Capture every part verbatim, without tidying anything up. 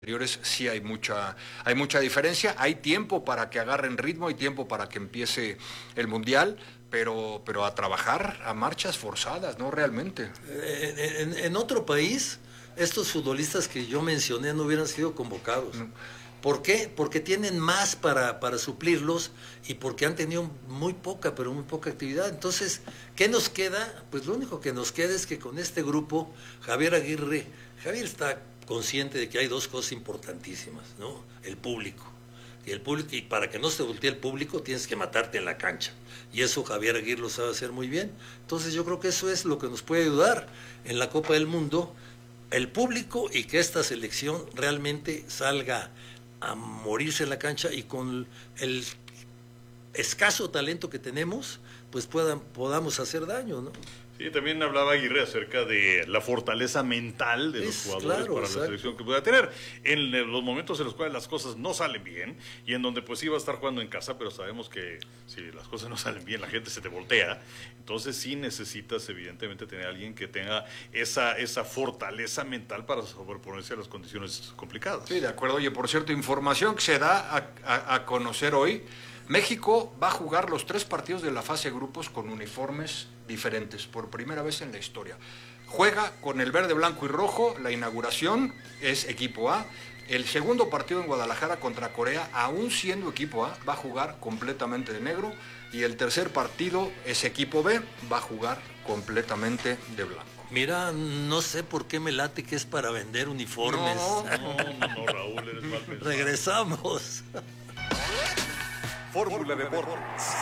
anteriores sí hay mucha, hay mucha diferencia, hay tiempo para que agarren ritmo, hay tiempo para que empiece el Mundial, pero, pero a trabajar a marchas forzadas, ¿no? Realmente. En, en, en otro país, estos futbolistas que yo mencioné no hubieran sido convocados. No. ¿Por qué? Porque tienen más para, para suplirlos y porque han tenido muy poca, pero muy poca actividad. Entonces, ¿qué nos queda? Pues lo único que nos queda es que con este grupo, Javier Aguirre, Javier está consciente de que hay dos cosas importantísimas, ¿no? El público. Y el público, y para que no se voltee el público, tienes que matarte en la cancha. Y eso Javier Aguirre lo sabe hacer muy bien. Entonces yo creo que eso es lo que nos puede ayudar en la Copa del Mundo, el público, y que esta selección realmente salga a morirse en la cancha y con el escaso talento que tenemos, pues puedan, podamos hacer daño, ¿no? Sí, también hablaba Aguirre acerca de la fortaleza mental de los es, jugadores claro, para exacto. la selección que pueda tener. En los momentos en los cuales las cosas no salen bien y en donde pues sí va a estar jugando en casa, pero sabemos que si las cosas no salen bien, la gente se te voltea. Entonces sí necesitas evidentemente tener a alguien que tenga esa, esa fortaleza mental para sobreponerse a las condiciones complicadas. Sí, de acuerdo. Oye, por cierto, información que se da a, a, a conocer hoy. México va a jugar los tres partidos de la fase de grupos con uniformes diferentes, por primera vez en la historia. Juega con el verde, blanco y rojo, la inauguración es equipo A. El segundo partido en Guadalajara contra Corea, aún siendo equipo A, va a jugar completamente de negro. Y el tercer partido es equipo B, va a jugar completamente de blanco. Mira, no sé por qué me late que es para vender uniformes. No, no, no, no Raúl, eres mal pensado. Regresamos. Fórmula Deportes.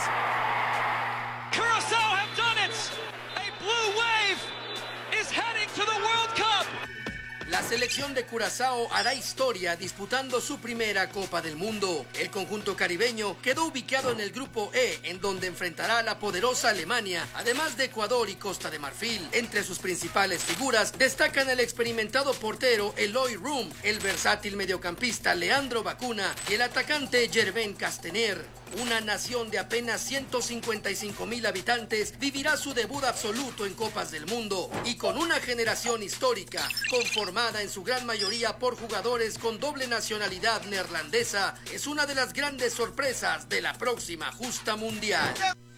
Curaçao have done it. A blue wave is heading to the World Cup. La selección de Curazao hará historia disputando su primera Copa del Mundo. El conjunto caribeño quedó ubicado en el grupo E, en donde enfrentará a la poderosa Alemania, además de Ecuador y Costa de Marfil. Entre sus principales figuras destacan el experimentado portero Eloy Room, el versátil mediocampista Leandro Bacuna y el atacante Gervais Castaner. Una nación de apenas ciento cincuenta y cinco mil habitantes vivirá su debut absoluto en Copas del Mundo y con una generación histórica conformada en su gran mayoría por jugadores con doble nacionalidad neerlandesa, es una de las grandes sorpresas de la próxima justa mundial.